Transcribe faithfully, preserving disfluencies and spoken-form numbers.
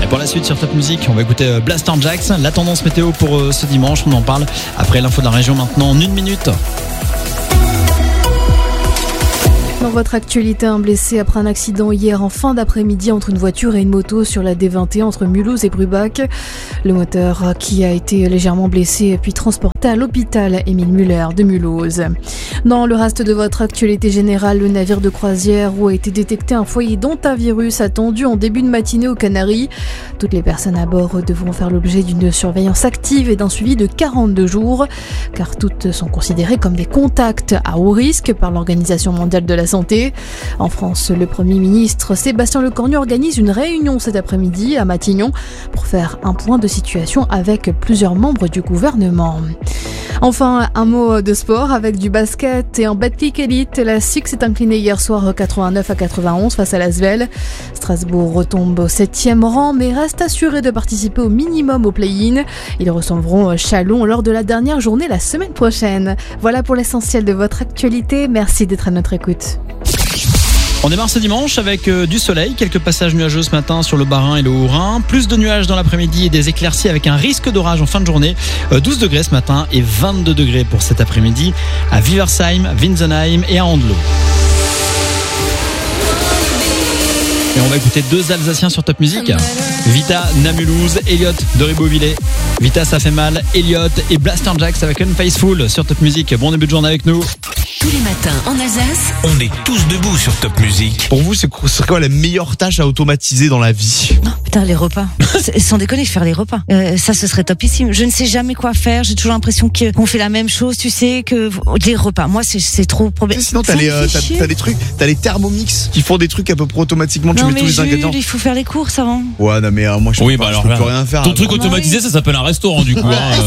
Pour la suite sur Top Music, on va écouter Blaster Jax. La tendance météo pour ce dimanche, on en parle après l'info de la région maintenant en une minute. Dans votre actualité, un blessé après un accident hier en fin d'après-midi entre une voiture et une moto sur la D vingt et un entre Mulhouse et Brubac. Le moteur qui a été légèrement blessé puis transporté à l'hôpital Émile Muller de Mulhouse. Dans le reste de votre actualité générale, le navire de croisière où a été détecté un foyer d'hantavirus attendu en début de matinée aux Canaries. Toutes les personnes à bord devront faire l'objet d'une surveillance active et d'un suivi de quarante-deux jours, car toutes sont considérées comme des contacts à haut risque par l'Organisation mondiale de la santé. En France, le Premier ministre Sébastien Lecornu organise une réunion cet après-midi à Matignon pour faire un point de situation avec plusieurs membres du gouvernement. Enfin, un mot de sport avec du basket et en Betclic Elite. La S I C s'est inclinée hier soir quatre-vingt-neuf à quatre-vingt-onze face à l'Asvel. Strasbourg retombe au septième rang mais reste assuré de participer au minimum au play-in. Ils recevront Chalon lors de la dernière journée la semaine prochaine. Voilà pour l'essentiel de votre actualité. Merci d'être à notre écoute. On démarre ce dimanche avec euh, du soleil, quelques passages nuageux ce matin sur le Bas-Rhin et le Haut-Rhin, plus de nuages dans l'après-midi et des éclaircies avec un risque d'orage en fin de journée, euh, douze degrés ce matin et vingt-deux degrés pour cet après-midi à Viversheim, Winsenheim et à Andelot. Et on va écouter deux Alsaciens sur Top Music. Vita Namulouz, Elliot de Ribeauvillé. Vita ça fait mal, Elliot et Blaster Jax avec Unfaithful sur Top Music. Bon début de journée avec nous. Tous les matins en Alsace, on est tous debout sur Top Music. Pour vous, c'est quoi la meilleure tâche à automatiser dans la vie? Oh, putain, les repas. Sans déconner, faire les repas. Euh, ça, ce serait topissime. Je ne sais jamais quoi faire. J'ai toujours l'impression que, qu'on fait la même chose, tu sais, que les repas. Moi, c'est, c'est trop problématique. Sinon, t'as les, euh, t'as, t'as des trucs, t'as les Thermomix qui font des trucs à peu près automatiquement. Tu non, mets mais tous les Jules, ingrédients. Il faut faire les courses avant. Ouais, non, mais euh, moi, je oui, peux, bah pas, alors, je peux plus rien faire. Ton alors. truc automatisé, ça s'appelle un restaurant, du coup. Ouais, hein,